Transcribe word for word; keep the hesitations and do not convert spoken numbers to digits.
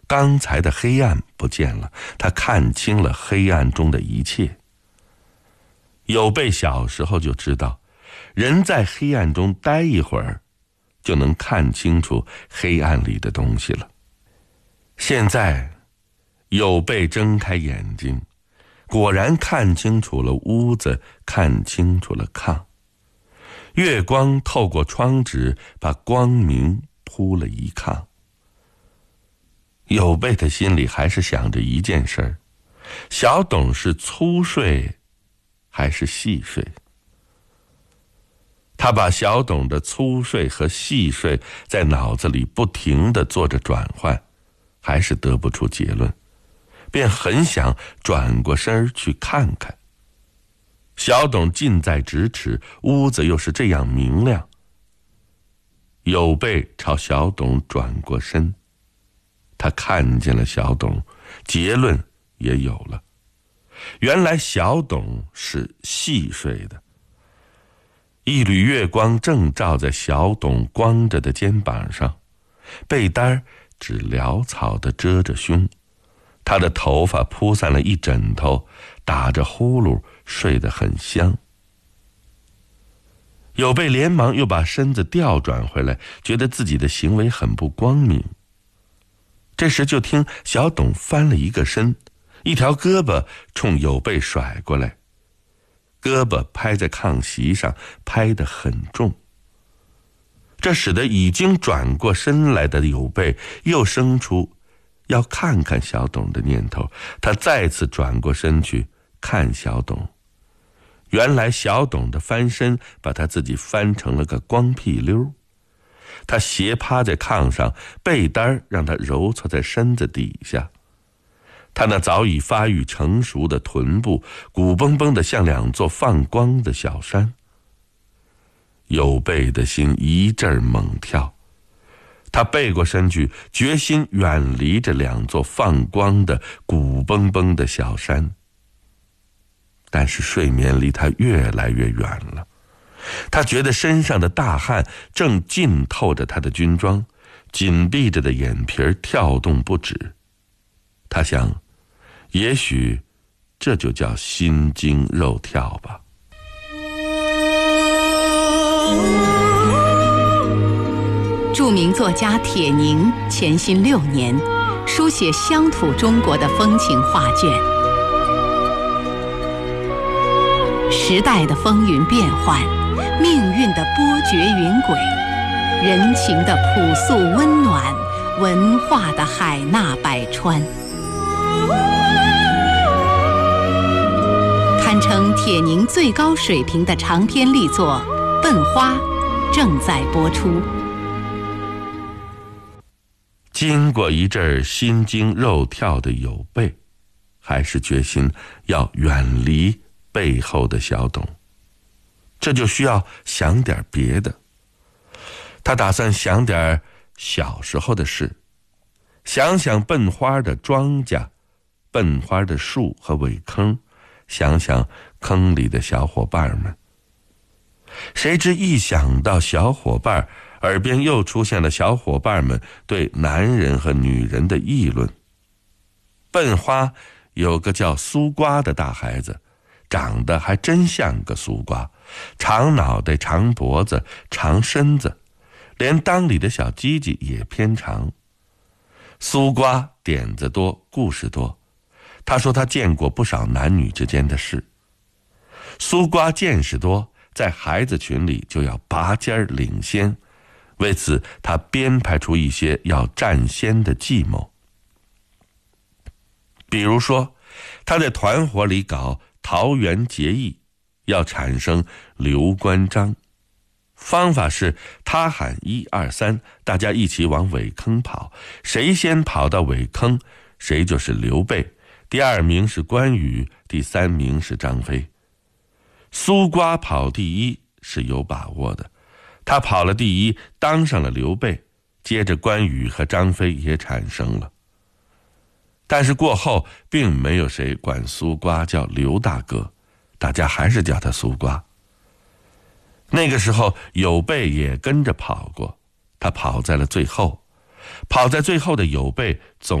刚才的黑暗不见了，他看清了黑暗中的一切。有备小时候就知道，人在黑暗中待一会儿，就能看清楚黑暗里的东西了。现在有备睁开眼睛，果然看清楚了屋子，看清楚了炕。月光透过窗纸，把光明铺了一炕。有备的心里还是想着一件事儿：小董是粗睡还是细睡？他把小董的粗睡和细睡在脑子里不停地做着转换，还是得不出结论，便很想转过身去看看。小董近在咫尺，屋子又是这样明亮。有备朝小董转过身，他看见了小董，结论也有了。原来小董是细睡的。一缕月光正照在小董光着的肩膀上，被单只潦草地遮着胸，他的头发铺散了一枕头，打着呼噜，睡得很香。有备连忙又把身子调转回来，觉得自己的行为很不光明。这时就听小董翻了一个身，一条胳膊冲有备甩过来，胳膊拍在炕席上，拍得很重。这使得已经转过身来的有备又生出要看看小董的念头，他再次转过身去看小董。原来小董的翻身把他自己翻成了个光屁溜，他斜趴在炕上，被单让他揉搓在身子底下。他那早已发育成熟的臀部鼓蹦蹦的像两座放光的小山。有备的心一阵猛跳，他背过身去，决心远离这两座放光的鼓蹦蹦的小山。但是睡眠离他越来越远了，他觉得身上的大汗正浸透着他的军装，紧闭着的眼皮跳动不止。他想，也许这就叫心惊肉跳吧。 著名作家铁凝潜心六年，书写乡土中国的风情画卷。时代的风云变幻，命运的波谲云轨，人情的朴素温暖，文化的海纳百川，堪称铁凝最高水平的长篇力作《笨花》正在播出。 经过一阵心惊肉跳的有备，还是决心要远离背后的小董，这就需要想点别的。他打算想点小时候的事，想想笨花的庄稼，笨花的树和苇坑，想想坑里的小伙伴们。谁知一想到小伙伴，耳边又出现了小伙伴们对男人和女人的议论。笨花有个叫苏瓜的大孩子，长得还真像个苏瓜，长脑袋，长脖子，长身子，连裆里的小鸡鸡也偏长。苏瓜点子多，故事多，他说他见过不少男女之间的事。苏瓜见识多，在孩子群里就要拔尖领先，为此他编排出一些要占先的计谋。比如说，他在团伙里搞桃园结义，要产生刘关张。方法是他喊一二三，大家一起往苇坑跑，谁先跑到苇坑，谁就是刘备，第二名是关羽，第三名是张飞。苏瓜跑第一是有把握的，他跑了第一，当上了刘备，接着关羽和张飞也产生了。但是过后并没有谁管苏瓜叫刘大哥，大家还是叫他苏瓜。那个时候有备也跟着跑过，他跑在了最后，跑在最后的有备总